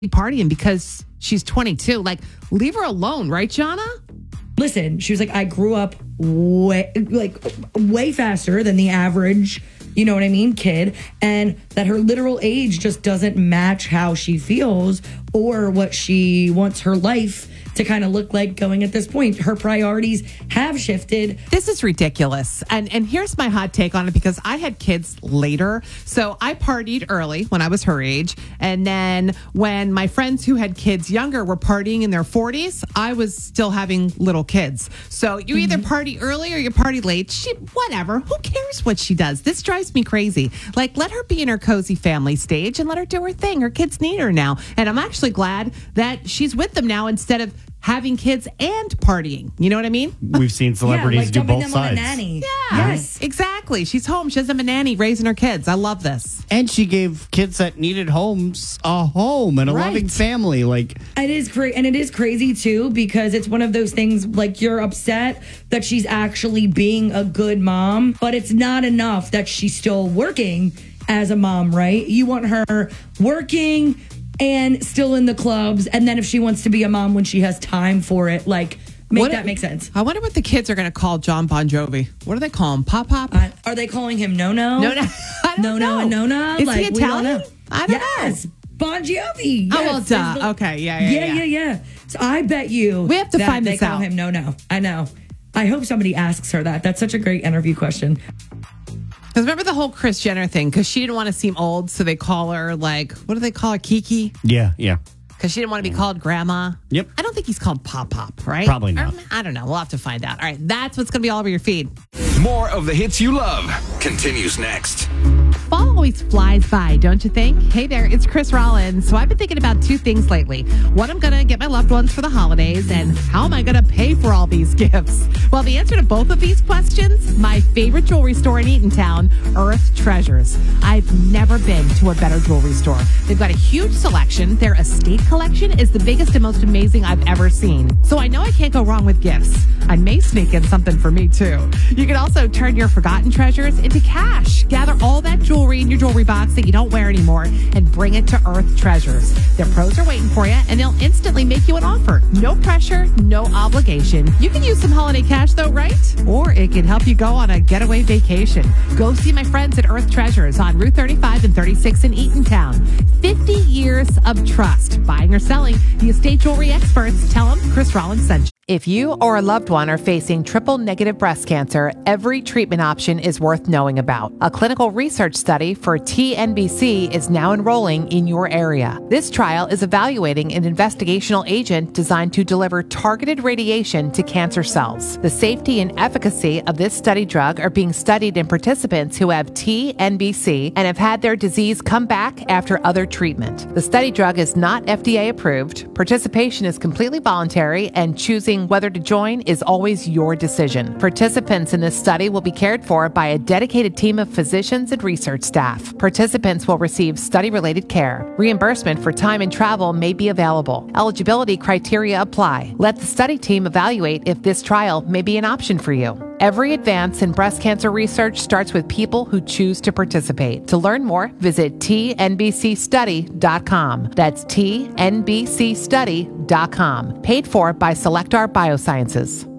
partying because she's 22. Like, leave her alone, right, Jana? Listen, she was like, I grew up way faster than the average, you know what I mean, kid, and that her literal age just doesn't match how she feels or what she wants her life to kind of look like going at this point. Her priorities have shifted. This is ridiculous. And here's my hot take on it, because I had kids later. So I partied early when I was her age. And then when my friends who had kids younger were partying in their 40s, I was still having little kids. So you either party early or you party late. Whatever. Who cares what she does? This drives me crazy. Like, let her be in her cozy family stage and let her do her thing. Her kids need her now. And I'm actually glad that she's with them now instead of having kids and partying. You know what I mean? We've seen celebrities do both them sides. On a nanny. Yeah. Yes. Exactly. She's home. She doesn't have a nanny raising her kids. I love this. And she gave kids that needed homes a home and a loving family. Like, it is great. And it is crazy too, because it's one of those things, like, you're upset that she's actually being a good mom, but it's not enough that she's still working as a mom, right? You want her working and still in the clubs, and then if she wants to be a mom when she has time for it, like, make sense. I wonder what the kids are going to call John Bon Jovi. What do they call him? Pop Pop? Are they calling him No-No? No-No. I don't know. And No-No? Is like, he Italian? I don't yes. know. Bon Jovi. Oh, well, Yes. duh. Okay. Yeah. So I bet you We have to find they this call out. him No-No. I know. I hope somebody asks her that. That's such a great interview question. Because remember the whole Kris Jenner thing? Because she didn't want to seem old, so they call her, like, what do they call her? Kiki? yeah. Because she didn't want to be called Grandma. Yep. I don't think he's called Pop Pop, right? Probably not. I don't know. We'll have to find out. All right. That's what's going to be all over your feed. More of the hits you love continues next. Fall always flies by, don't you think? Hey there, it's Chris Rollins. So I've been thinking about two things lately. What I'm going to get my loved ones for the holidays, and how am I going to pay for all these gifts? Well, the answer to both of these questions, my favorite jewelry store in Eatontown, Earth Treasures. I've never been to a better jewelry store. They've got a huge selection. Their estate collection is the biggest and most amazing I've ever seen. So I know I can't go wrong with gifts. I may sneak in something for me too. You can also turn your forgotten treasures into cash. Gather all that jewelry in your jewelry box that you don't wear anymore and bring it to Earth Treasures. Their pros are waiting for you, and they'll instantly make you an offer. No pressure, no obligation. You can use some holiday cash though, right? Or it can help you go on a getaway vacation. Go see my friends at Earth Treasures on Route 35 and 36 in Eatontown. 50 years of trust. Buying or selling, the estate jewelry experts. Tell them Chris Rollins sent you. If you or a loved one are facing triple-negative breast cancer, every treatment option is worth knowing about. A clinical research study for TNBC is now enrolling in your area. This trial is evaluating an investigational agent designed to deliver targeted radiation to cancer cells. The safety and efficacy of this study drug are being studied in participants who have TNBC and have had their disease come back after other treatment. The study drug is not FDA approved. Participation is completely voluntary, and choosing whether to join is always your decision. Participants in this study will be cared for by a dedicated team of physicians and research staff. Participants will receive study-related care. Reimbursement for time and travel may be available. Eligibility criteria apply. Let the study team evaluate if this trial may be an option for you. Every advance in breast cancer research starts with people who choose to participate. To learn more, visit tnbcstudy.com. That's tnbcstudy.com. Paid for by Selectar Biosciences.